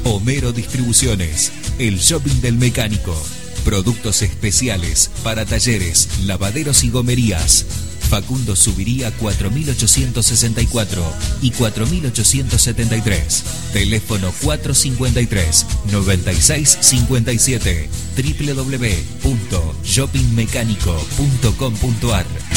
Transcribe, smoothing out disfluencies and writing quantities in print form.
Homero Distribuciones, el shopping del mecánico. Productos especiales para talleres, lavaderos y gomerías. Facundo Subiría 4864 y 4873. Teléfono 453-9657. www.shoppingmecánico.com.ar.